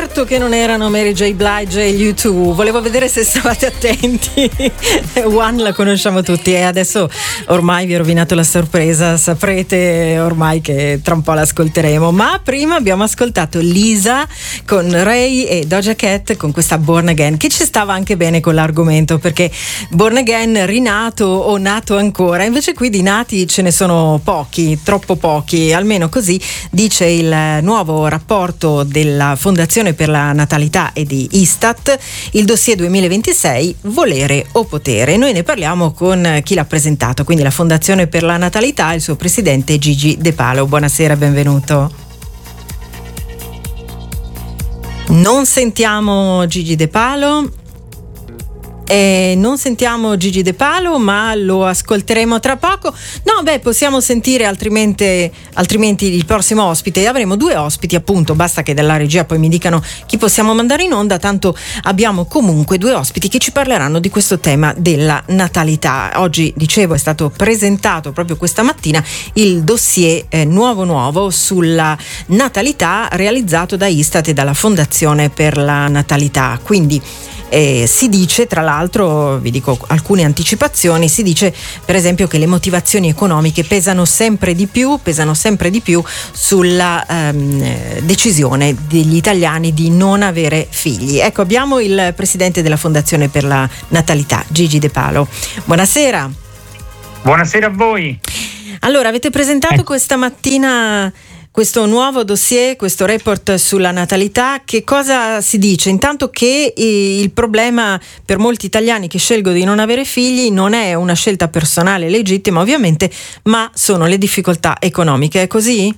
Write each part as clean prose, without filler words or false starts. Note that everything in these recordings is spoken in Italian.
Certo che non erano Mary J. Blige e gli U2, volevo vedere se stavate attenti. One la conosciamo tutti e adesso ormai vi ho rovinato la sorpresa, saprete ormai che tra un po' l'ascolteremo, ma prima abbiamo ascoltato Lisa con Ray e Doja Cat con questa Born Again, che ci stava anche bene con l'argomento, perché Born Again, rinato o nato ancora, invece qui di nati ce ne sono pochi, troppo pochi, almeno così dice il nuovo rapporto della Fondazione per la Natalità e di Istat, il dossier 2026 Volere o Potere. Noi ne parliamo con chi l'ha presentato, quindi la Fondazione per la Natalità, il suo presidente Gigi De Palo. Buonasera, benvenuto. Non sentiamo Gigi De Palo. Non sentiamo Gigi De Palo, ma lo ascolteremo tra poco. No, possiamo sentire altrimenti il prossimo ospite. Avremo due ospiti, appunto, basta che dalla regia poi mi dicano chi possiamo mandare in onda, tanto abbiamo comunque due ospiti che ci parleranno di questo tema della natalità. Oggi, dicevo, è stato presentato proprio questa mattina il dossier nuovo sulla natalità realizzato da Istat e dalla Fondazione per la Natalità. Quindi si dice, tra l'altro, vi dico alcune anticipazioni, si dice per esempio che le motivazioni economiche pesano sempre di più sulla decisione degli italiani di non avere figli. Ecco, abbiamo il presidente della Fondazione per la Natalità, Gigi De Palo. Buonasera. Buonasera a voi. Allora, avete presentato questa mattina questo nuovo dossier, questo report sulla natalità. Che cosa si dice? Intanto che il problema per molti italiani che scelgono di non avere figli non è una scelta personale legittima, ovviamente, ma sono le difficoltà economiche. È così?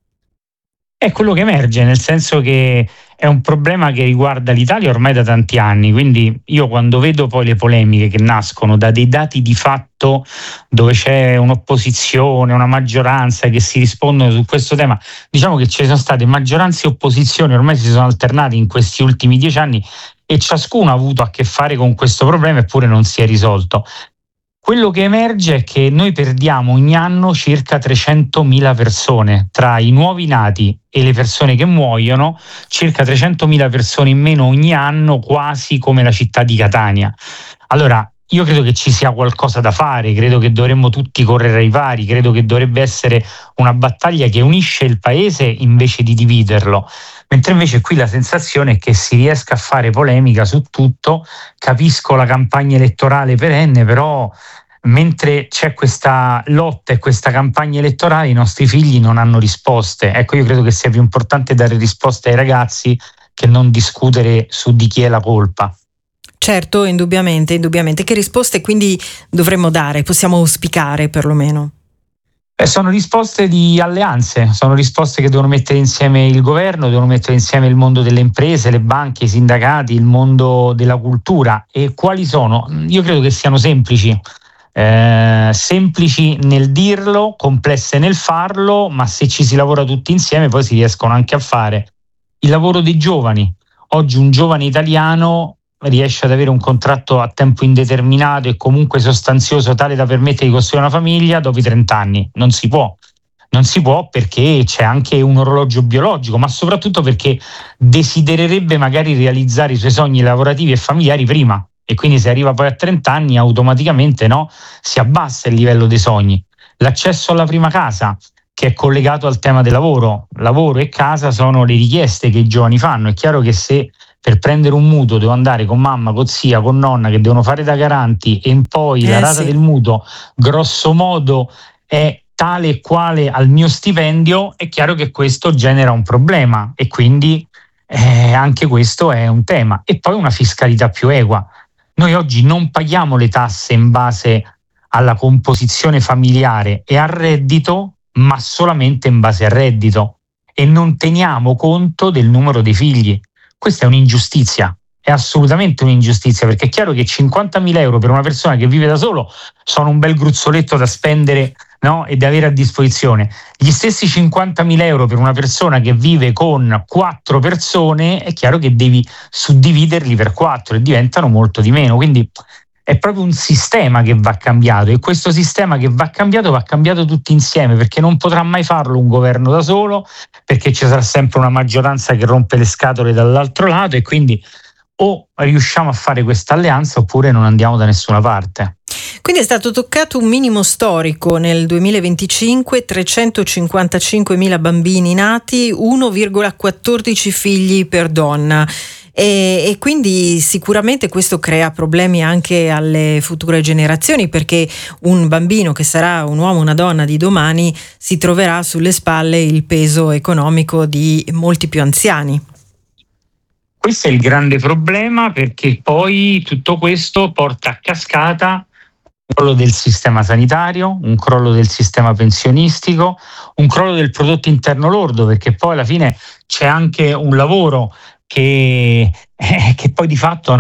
È quello che emerge, nel senso che è un problema che riguarda l'Italia ormai da tanti anni, quindi io quando vedo poi le polemiche che nascono da dei dati di fatto dove c'è un'opposizione, una maggioranza che si rispondono su questo tema, diciamo che ci sono state maggioranze e opposizioni, ormai si sono alternati in questi ultimi 10 anni e ciascuno ha avuto a che fare con questo problema eppure non si è risolto. Quello che emerge è che noi perdiamo ogni anno circa 300.000 persone, tra i nuovi nati e le persone che muoiono, circa 300.000 persone in meno ogni anno, quasi come la città di Catania. Allora, io credo che ci sia qualcosa da fare, credo che dovremmo tutti correre ai pari, credo che dovrebbe essere una battaglia che unisce il paese invece di dividerlo. Mentre invece qui la sensazione è che si riesca a fare polemica su tutto. Capisco la campagna elettorale perenne, però mentre c'è questa lotta e questa campagna elettorale i nostri figli non hanno risposte. Ecco, io credo che sia più importante dare risposte ai ragazzi che non discutere su di chi è la colpa. Certo, indubbiamente. Che risposte quindi dovremmo dare? Possiamo auspicare perlomeno? Sono risposte di alleanze, sono risposte che devono mettere insieme il governo, devono mettere insieme il mondo delle imprese, le banche, i sindacati, il mondo della cultura. E quali sono? Io credo che siano semplici nel dirlo, complesse nel farlo, ma se ci si lavora tutti insieme poi si riescono anche a fare. Il lavoro dei giovani. Oggi un giovane italiano riesce ad avere un contratto a tempo indeterminato e comunque sostanzioso tale da permettere di costruire una famiglia dopo i 30 anni. Non si può perché c'è anche un orologio biologico, ma soprattutto perché desidererebbe magari realizzare i suoi sogni lavorativi e familiari prima, e quindi se arriva poi a 30 anni automaticamente si abbassa il livello dei sogni. L'accesso alla prima casa, che è collegato al tema del lavoro e casa sono le richieste che i giovani fanno. È chiaro che se per prendere un mutuo devo andare con mamma, con zia, con nonna che devono fare da garanti e poi la rata del mutuo grosso modo è tale e quale al mio stipendio, è chiaro che questo genera un problema e quindi anche questo è un tema. E poi una fiscalità più equa. Noi oggi non paghiamo le tasse in base alla composizione familiare e al reddito, ma solamente in base al reddito, e non teniamo conto del numero dei figli. Questa è un'ingiustizia, è assolutamente un'ingiustizia, perché è chiaro che 50.000 euro per una persona che vive da solo sono un bel gruzzoletto da spendere, e da avere a disposizione. Gli stessi 50.000 euro per una persona che vive con 4 persone, è chiaro che devi suddividerli per 4 e diventano molto di meno. Quindi è proprio un sistema che va cambiato, e questo sistema che va cambiato tutti insieme, perché non potrà mai farlo un governo da solo, perché ci sarà sempre una maggioranza che rompe le scatole dall'altro lato, e quindi o riusciamo a fare questa alleanza oppure non andiamo da nessuna parte. Quindi è stato toccato un minimo storico nel 2025, 355.000 bambini nati, 1,14 figli per donna. E quindi sicuramente questo crea problemi anche alle future generazioni, perché un bambino che sarà un uomo o una donna di domani si troverà sulle spalle il peso economico di molti più anziani. Questo è il grande problema, perché poi tutto questo porta a cascata un crollo del sistema sanitario, un crollo del sistema pensionistico, un crollo del prodotto interno lordo, perché poi alla fine c'è anche un lavoro che poi di fatto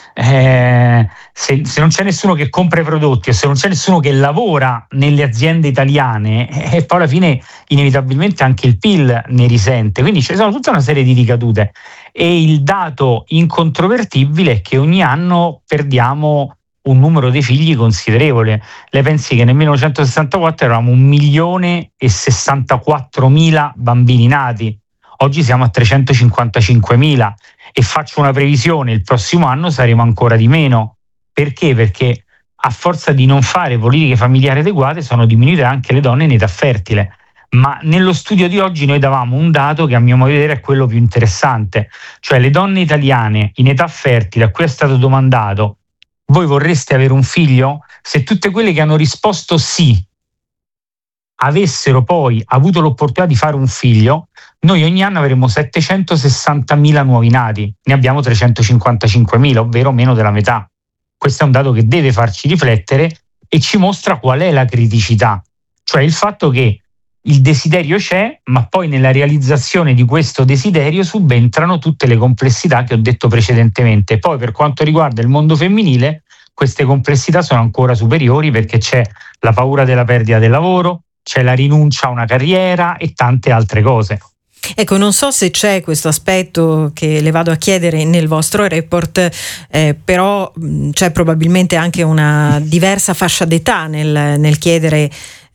se non c'è nessuno che compra i prodotti, o se non c'è nessuno che lavora nelle aziende italiane, poi alla fine inevitabilmente anche il PIL ne risente. Quindi ci sono tutta una serie di ricadute, e il dato incontrovertibile è che ogni anno perdiamo un numero di figli considerevole. Lei pensi che nel 1964 eravamo 1.064.000 bambini nati, oggi siamo a 355.000, e faccio una previsione: il prossimo anno saremo ancora di meno. Perché? Perché a forza di non fare politiche familiari adeguate sono diminuite anche le donne in età fertile. Ma nello studio di oggi noi davamo un dato che a mio modo di vedere è quello più interessante, cioè le donne italiane in età fertile a cui è stato domandato: voi vorreste avere un figlio? Se tutte quelle che hanno risposto sì avessero poi avuto l'opportunità di fare un figlio, noi ogni anno avremo 760.000 nuovi nati, ne abbiamo 355.000, ovvero meno della metà. Questo è un dato che deve farci riflettere e ci mostra qual è la criticità, cioè il fatto che il desiderio c'è, ma poi nella realizzazione di questo desiderio subentrano tutte le complessità che ho detto precedentemente. Poi per quanto riguarda il mondo femminile, queste complessità sono ancora superiori, perché c'è la paura della perdita del lavoro, c'è la rinuncia a una carriera e tante altre cose. Ecco, non so se c'è questo aspetto che le vado a chiedere nel vostro report, però c'è probabilmente anche una diversa fascia d'età nel chiedere,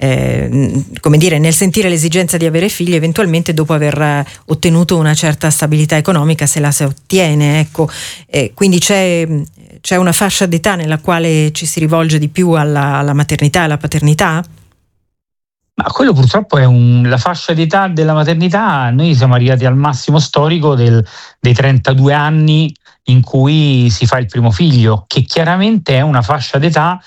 come dire, nel sentire l'esigenza di avere figli, eventualmente dopo aver ottenuto una certa stabilità economica, se la si ottiene, ecco. Quindi c'è una fascia d'età nella quale ci si rivolge di più alla maternità e alla paternità? Ma quello purtroppo è la fascia d'età della maternità. Noi siamo arrivati al massimo storico dei 32 anni in cui si fa il primo figlio, che chiaramente è una fascia d'età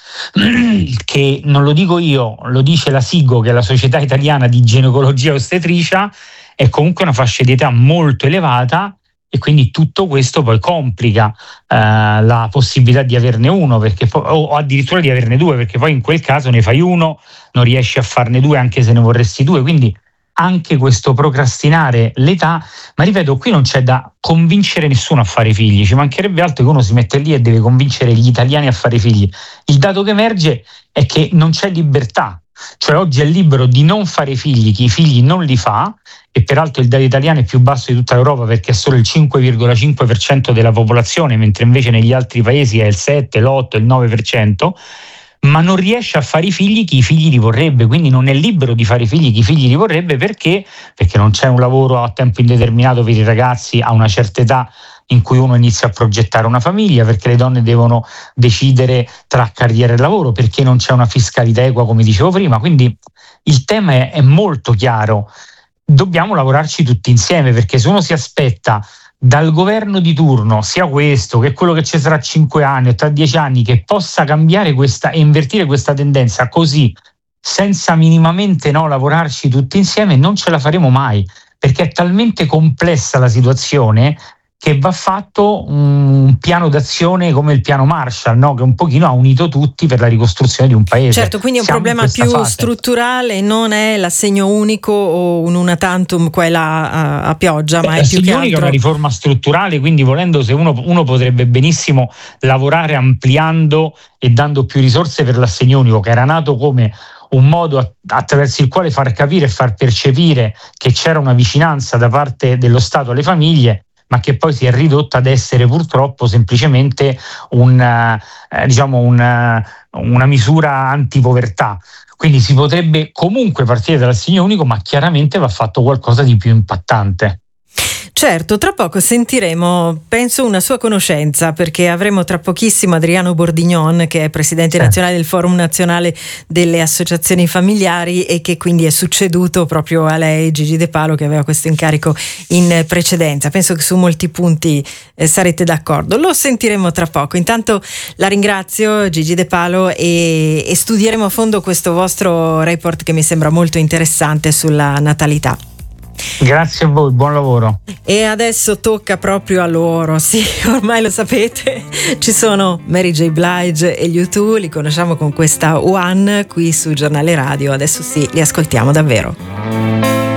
che non lo dico io, lo dice la SIGO, che è la Società Italiana di Ginecologia e Ostetricia, è comunque una fascia d'età molto elevata, e quindi tutto questo poi complica la possibilità di averne uno, o addirittura di averne due, perché poi in quel caso ne fai uno, non riesci a farne due anche se ne vorresti due. Quindi anche questo procrastinare l'età, ma ripeto, qui non c'è da convincere nessuno a fare figli, ci mancherebbe altro che uno si mette lì e deve convincere gli italiani a fare figli. Il dato che emerge è che non c'è libertà, cioè oggi è libero di non fare figli chi i figli non li fa, e peraltro il dato italiano è più basso di tutta l'Europa, perché è solo il 5,5% della popolazione, mentre invece negli altri paesi è il 7, l'8, il 9%, ma non riesce a fare i figli chi i figli li vorrebbe. Quindi non è libero di fare i figli chi i figli li vorrebbe, perché non c'è un lavoro a tempo indeterminato per i ragazzi a una certa età in cui uno inizia a progettare una famiglia, perché le donne devono decidere tra carriera e lavoro, perché non c'è una fiscalità equa, come dicevo prima. Quindi il tema è molto chiaro, dobbiamo lavorarci tutti insieme, perché se uno si aspetta dal governo di turno, sia questo che quello che ci sarà 5 anni o tra 10 anni, che possa cambiare questa e invertire questa tendenza così, senza minimamente lavorarci tutti insieme, non ce la faremo mai, perché è talmente complessa la situazione che va fatto un piano d'azione come il piano Marshall, che un pochino ha unito tutti per la ricostruzione di un paese. Certo, quindi è un problema più strutturale, non è l'assegno unico o un una tantum qua e là a pioggia, ma è più che altro. L'assegno unico è una riforma strutturale, quindi volendo, se uno potrebbe benissimo lavorare ampliando e dando più risorse per l'assegno unico, che era nato come un modo attraverso il quale far capire e far percepire che c'era una vicinanza da parte dello Stato alle famiglie, ma che poi si è ridotta ad essere purtroppo semplicemente una misura antipovertà. Quindi si potrebbe comunque partire dall'assegno unico, ma chiaramente va fatto qualcosa di più impattante. Certo, tra poco sentiremo, penso, una sua conoscenza, perché avremo tra pochissimo Adriano Bordignon, che è presidente nazionale del Forum Nazionale delle Associazioni Familiari e che quindi è succeduto proprio a lei, Gigi De Palo, che aveva questo incarico in precedenza. Penso che su molti punti sarete d'accordo. Lo sentiremo tra poco. Intanto la ringrazio, Gigi De Palo, e studieremo a fondo questo vostro report che mi sembra molto interessante sulla natalità. Grazie a voi, buon lavoro. E adesso tocca proprio a loro, sì, ormai lo sapete, ci sono Mary J. Blige e gli U2, li conosciamo con questa One qui su Giornale Radio, adesso sì, li ascoltiamo davvero.